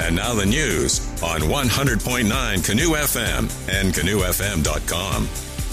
And now the news on 100.9 Canoe FM and canoefm.com.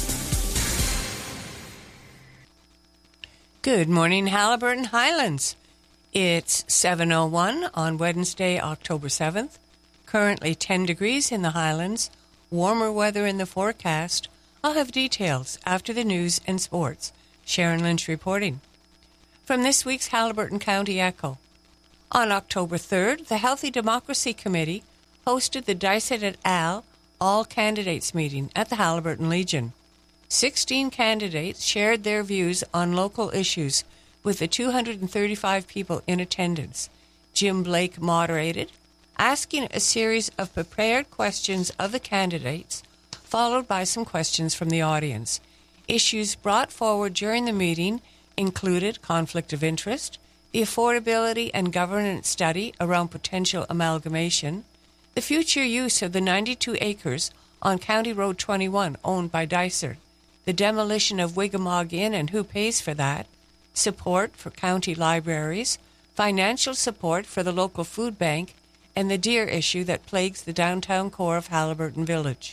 Good morning, Haliburton Highlands. It's 7:01 on Wednesday, October 7th. Currently 10 degrees in the Highlands. Warmer weather in the forecast. I'll have details after the news and sports. Sharon Lynch reporting. From this week's Haliburton County Echo. On October 3rd, the Healthy Democracy Committee hosted the Dysart et al. All Candidates meeting at the Haliburton Legion. 16 candidates shared their views on local issues with the 235 people in attendance. Jim Blake moderated, asking a series of prepared questions of the candidates, followed by some questions from the audience. Issues brought forward during the meeting included conflict of interest, the affordability and governance study around potential amalgamation, the future use of the 92 acres on County Road 21 owned by Dysart, the demolition of Wigamog Inn and who pays for that, support for county libraries, financial support for the local food bank, and the deer issue that plagues the downtown core of Haliburton Village.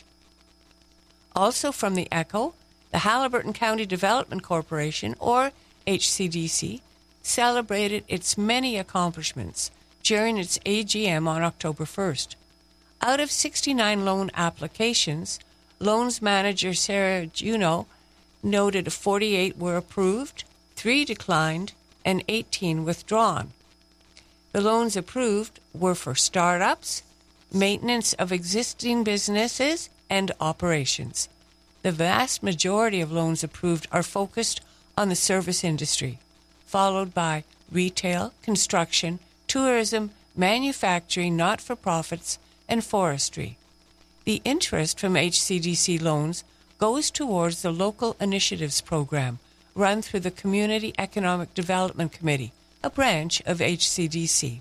Also from the Echo, the Haliburton County Development Corporation, or HCDC, celebrated its many accomplishments during its AGM on October 1st. Out of 69 loan applications, loans manager Sarah Juno noted 48 were approved, 3 declined, and 18 withdrawn. The loans approved were for startups, maintenance of existing businesses, and operations. The vast majority of loans approved are focused on the service industry, followed by retail, construction, tourism, manufacturing, not-for-profits, and forestry. The interest from HCDC loans goes towards the Local Initiatives Program, run through the Community Economic Development Committee, a branch of HCDC.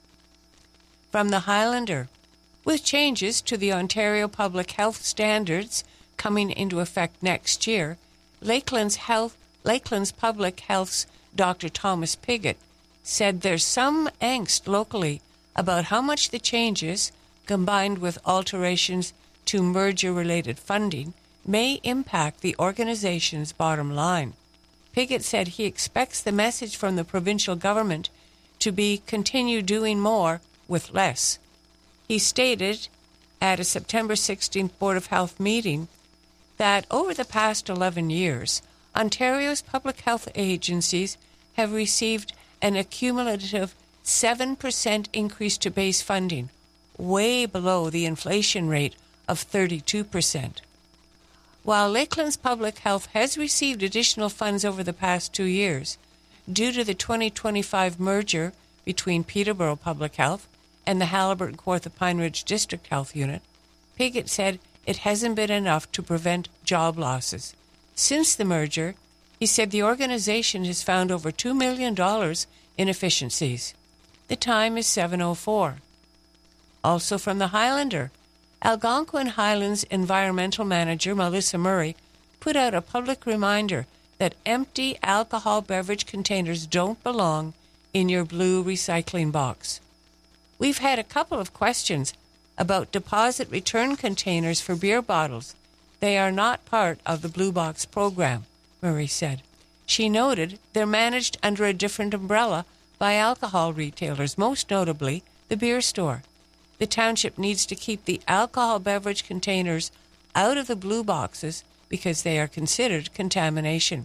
From the Highlander, with changes to the Ontario Public Health Standards coming into effect next year, Lakeland's Public Health's Dr. Thomas Pigott said there's some angst locally about how much the changes, combined with alterations to merger-related funding, may impact the organization's bottom line. Pigott said he expects the message from the provincial government to be continue doing more with less. He stated at a September 16th Board of Health meeting that over the past 11 years, Ontario's public health agencies have received an accumulative 7% increase to base funding, way below the inflation rate of 32%. While Lakeland's Public Health has received additional funds over the past 2 years, due to the 2025 merger between Peterborough Public Health and the Haliburton Kawartha Pine Ridge District Health Unit, Pigott said it hasn't been enough to prevent job losses. Since the merger, he said the organization has found over $2 million in efficiencies. The time is 7:04. Also from the Highlander, Algonquin Highlands Environmental Manager Melissa Murray put out a public reminder that empty alcohol beverage containers don't belong in your blue recycling box. We've had a couple of questions about deposit return containers for beer bottles. They are not part of the Blue Box program, Murray said. She noted they're managed under a different umbrella by alcohol retailers, most notably the beer store. The township needs to keep the alcohol beverage containers out of the blue boxes because they are considered contamination.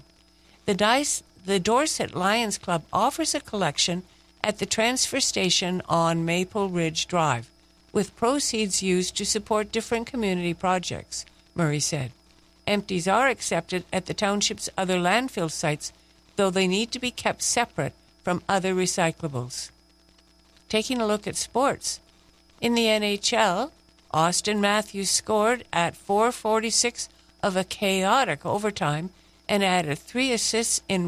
The Dorset Lions Club offers a collection at the transfer station on Maple Ridge Drive, with proceeds used to support different community projects, Murray said. Empties are accepted at the township's other landfill sites, though they need to be kept separate from other recyclables. Taking a look at sports. In the NHL, Austin Matthews scored at 4:46 of a chaotic overtime and added 3 assists in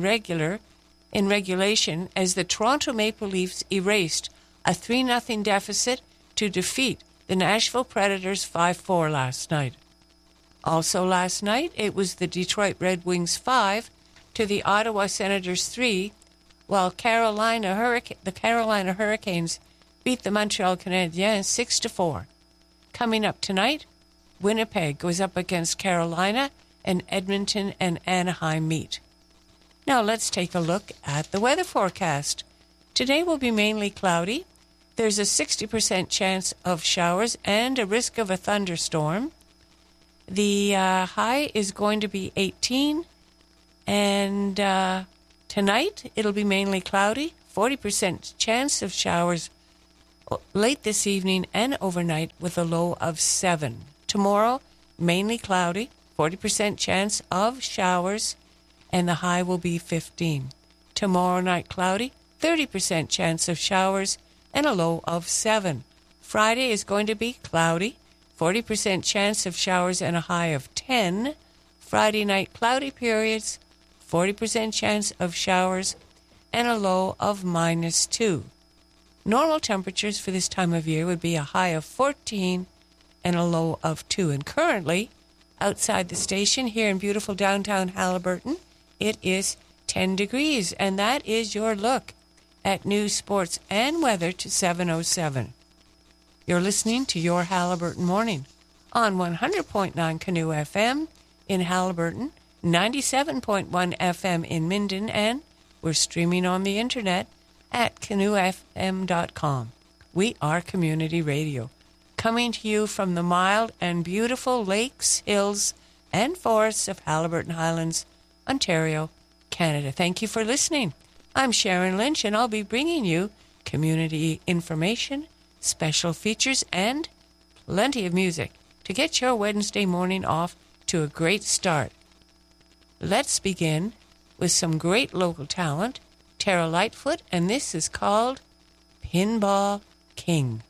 regulation as the Toronto Maple Leafs erased a 3-0 deficit to defeat the Nashville Predators 5-4 last night. Also last night, it was the Detroit Red Wings 5 to the Ottawa Senators 3, while the Carolina Hurricanes beat the Montreal Canadiens 6-4. Coming up tonight, Winnipeg goes up against Carolina, and Edmonton and Anaheim meet. Now let's take a look at the weather forecast. Today will be mainly cloudy. There's a 60% chance of showers and a risk of a thunderstorm. The high is going to be 18, and tonight it'll be mainly cloudy, 40% chance of showers late this evening and overnight with a low of 7. Tomorrow, mainly cloudy, 40% chance of showers, and the high will be 15. Tomorrow night, cloudy, 30% chance of showers, and a low of 7. Friday is going to be cloudy, 40% chance of showers and a high of 10. Friday night, cloudy periods, 40% chance of showers, and a low of -2. Normal temperatures for this time of year would be a high of 14 and a low of 2. And currently, outside the station here in beautiful downtown Haliburton, it is 10 degrees. And that is your look at news, sports, and weather to 7:07. You're listening to Your Haliburton Morning on 100.9 Canoe FM in Haliburton, 97.1 FM in Minden, and we're streaming on the internet at canoefm.com. We are community radio, coming to you from the mild and beautiful lakes, hills, and forests of Haliburton Highlands, Ontario, Canada. Thank you for listening. I'm Sharon Lynch, and I'll be bringing you community information, special features, and plenty of music to get your Wednesday morning off to a great start. Let's begin with some great local talent, Tara Lightfoot, and this is called Pinball King.